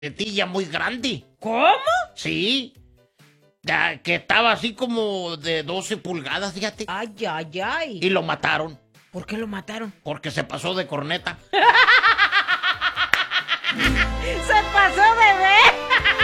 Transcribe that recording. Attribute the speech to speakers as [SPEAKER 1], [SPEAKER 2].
[SPEAKER 1] cornetilla muy grande.
[SPEAKER 2] ¿Cómo?
[SPEAKER 1] Sí. Ya, que estaba así como de 12 pulgadas, fíjate.
[SPEAKER 2] Ay, ay, ay.
[SPEAKER 1] Y lo mataron
[SPEAKER 2] ¿Por qué lo mataron?
[SPEAKER 1] porque se pasó de corneta.